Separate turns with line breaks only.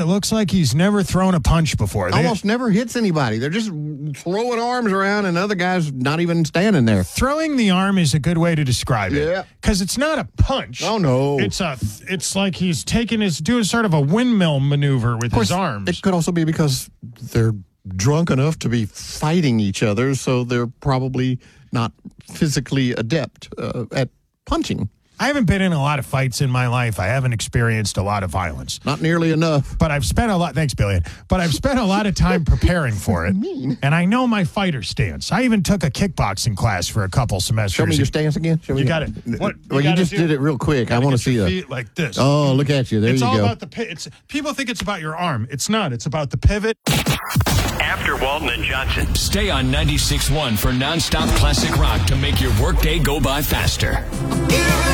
that looks like he's never thrown a punch before.
Almost never hits anybody. They're just throwing arms around, and other guys not even standing there.
Throwing the arm is a good way to describe it.
Yeah.
Because it's not a punch.
Oh, no.
It's like he's doing sort of a windmill maneuver with his arms.
It could also be because they're drunk enough to be fighting each other, so they're probably not physically adept at punching.
I haven't been in a lot of fights in my life. I haven't experienced a lot of violence.
Not nearly enough.
But I've spent a lot, thanks, Billion, but I've spent a lot of time preparing for it. And I know my fighter stance. I even took a kickboxing class for a couple semesters.
Show me your stance again.
You got it.
Well, you just did it real quick. I want to see that.
Feet like this.
Oh, look at you. There you go.
It's all about the people think it's about your arm. It's not. It's about the pivot.
After Walton and Johnson.
Stay on 96.1 for nonstop classic rock to make your workday go by faster.